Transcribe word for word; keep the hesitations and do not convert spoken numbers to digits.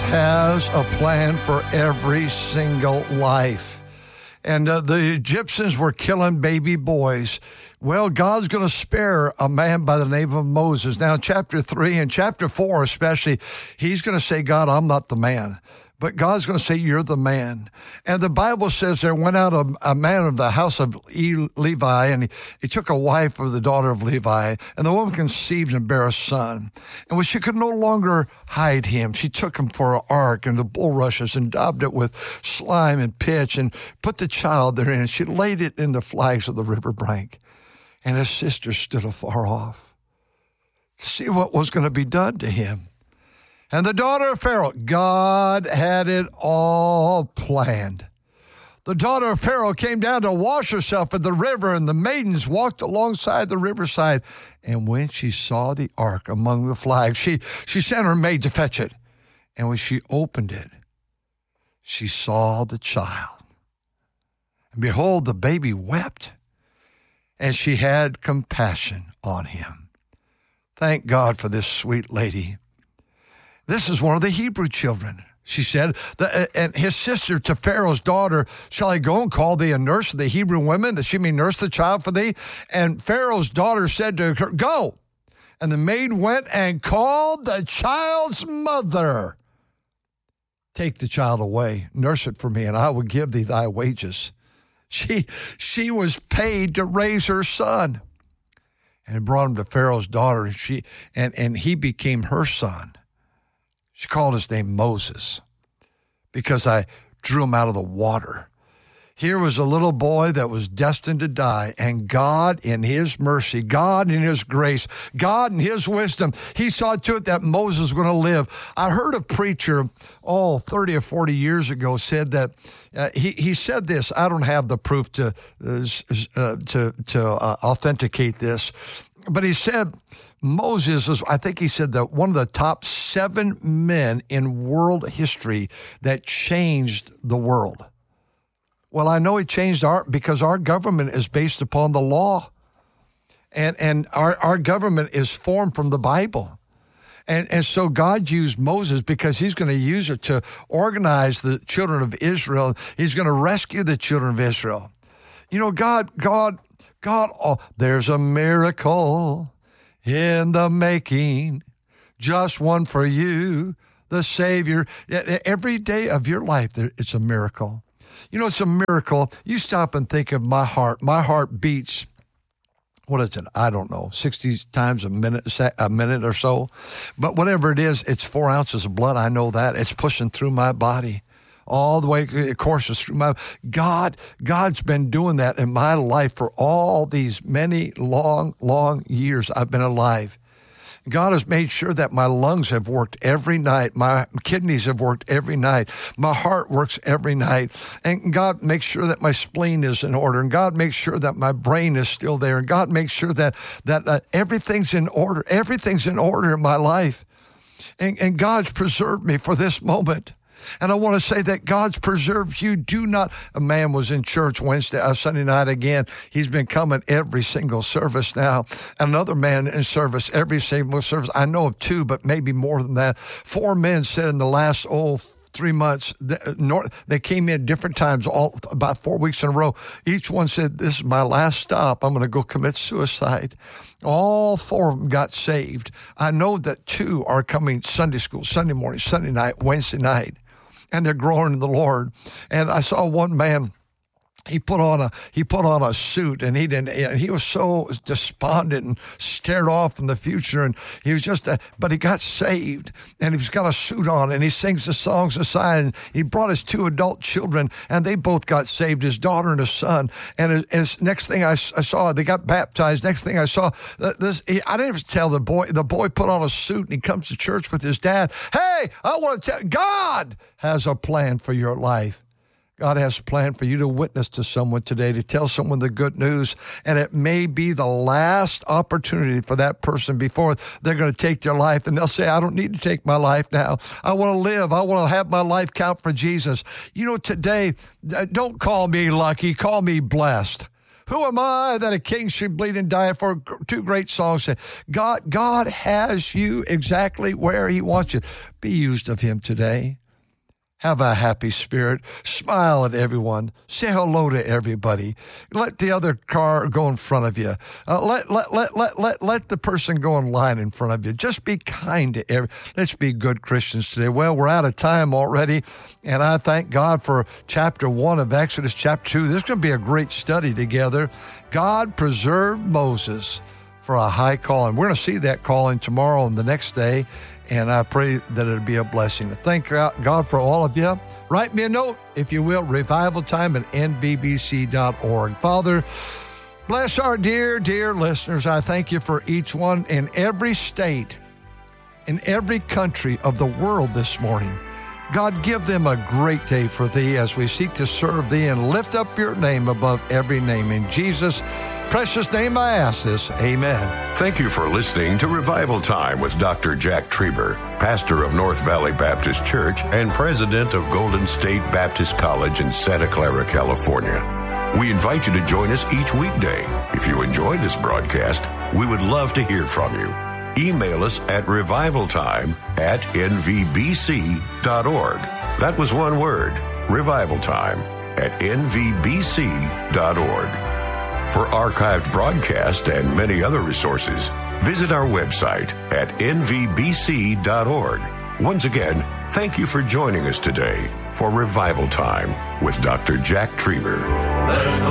has a plan for every single life. And uh, the Egyptians were killing baby boys. Well, God's going to spare a man by the name of Moses. Now, chapter three and chapter four especially, he's going to say, God, I'm not the man. But God's going to say, you're the man. And the Bible says there went out a, a man of the house of Levi, and he, he took a wife of the daughter of Levi, and the woman conceived and bare a son. And when she could no longer hide him, she took him for an ark and the bulrushes and daubed it with slime and pitch and put the child therein, and she laid it in the flags of the river bank. And his sister stood afar off to see what was going to be done to him. And the daughter of Pharaoh, God had it all planned. The daughter of Pharaoh came down to wash herself at the river, and the maidens walked alongside the riverside. And when she saw the ark among the flags, she, she sent her maid to fetch it. And when she opened it, she saw the child. And behold, the baby wept, and she had compassion on him. Thank God for this sweet lady. This is one of the Hebrew children, she said. The, and his sister to Pharaoh's daughter, shall I go and call thee a nurse of the Hebrew women, that she may nurse the child for thee? And Pharaoh's daughter said to her, go. And the maid went and called the child's mother. Take the child away, nurse it for me, and I will give thee thy wages. She, she was paid to raise her son. And it brought him to Pharaoh's daughter, and, she, and, and he became her son. She called his name Moses because I drew him out of the water. Here was a little boy that was destined to die, and God in his mercy, God in his grace, God in his wisdom, he saw to it that Moses was going to live. I heard a preacher, oh, thirty or forty years ago said that, uh, he, he said this, I don't have the proof to, uh, to, to uh, authenticate this, but he said Moses was, I think he said that one of the top seven men in world history that changed the world. Well, I know he changed our, because our government is based upon the law. And and our, our government is formed from the Bible. And, and so God used Moses because he's going to use it to organize the children of Israel. He's going to rescue the children of Israel. You know, God, God, God, oh, there's a miracle in the making, just one for you, the Savior. Every day of your life, it's a miracle. You know, it's a miracle. You stop and think of my heart. My heart beats, what is it? I don't know, sixty times a minute, a minute or so. But whatever it is, it's four ounces of blood. I know that. It's pushing through my body. All the way, it courses through my, God, God's been doing that in my life for all these many long, long years I've been alive. God has made sure that my lungs have worked every night. My kidneys have worked every night. My heart works every night. And God makes sure that my spleen is in order. And God makes sure that my brain is still there. And God makes sure that, that uh, everything's in order. Everything's in order in my life. And, and God's preserved me for this moment. And I want to say that God's preserved you. Do not, a man was in church Wednesday, uh, Sunday night again. He's been coming every single service now. Another man in service, every single service. I know of two, but maybe more than that. Four men said in the last, oh, three months, they came in different times, all about four weeks in a row. Each one said, this is my last stop. I'm going to go commit suicide. All four of them got saved. I know that two are coming Sunday school, Sunday morning, Sunday night, Wednesday night. And they're growing in the Lord. And I saw one man, he put on a he put on a suit, and he didn't. And he was so despondent and stared off in the future. And he was just, a, but he got saved, and he's got a suit on, and he sings the songs aside. And he brought his two adult children, and they both got saved, his daughter and his son. And his, his next thing I, I saw, they got baptized. Next thing I saw, this he, I didn't even tell the boy. The boy put on a suit, and he comes to church with his dad. Hey, I want to tell God has a plan for your life. God has a plan for you to witness to someone today, to tell someone the good news, and it may be the last opportunity for that person before they're going to take their life, and they'll say, I don't need to take my life now. I want to live. I want to have my life count for Jesus. You know, today, don't call me lucky, call me blessed. Who am I that a king should bleed and die for? Two great songs say, God, God has you exactly where he wants you. Be used of him today. Have a happy spirit. Smile at everyone. Say hello to everybody. Let the other car go in front of you. Uh, let, let, let, let, let, let the person go in line in front of you. Just be kind to every. Let's be good Christians today. Well, we're out of time already, and I thank God for chapter one of Exodus, chapter two. This is going to be a great study together. God preserved Moses for a high calling. We're going to see that calling tomorrow and the next day. And I pray that it'll be a blessing. Thank God for all of you. Write me a note, if you will, revival time at N V B C dot org. Father, bless our dear, dear listeners. I thank you for each one in every state, in every country of the world this morning. God, give them a great day for thee as we seek to serve thee and lift up your name above every name. In Jesus' precious name I ask this. Amen. Thank you for listening to Revival Time with Doctor Jack Trieber, pastor of North Valley Baptist Church and president of Golden State Baptist College in Santa Clara, California. We invite you to join us each weekday. If you enjoy this broadcast, we would love to hear from you. Email us at revivaltime at N V B C dot org. That was one word, revivaltime at N V B C dot org. For archived broadcasts and many other resources, visit our website at N V B C dot org. Once again, thank you for joining us today for Revival Time with Doctor Jack Trieber.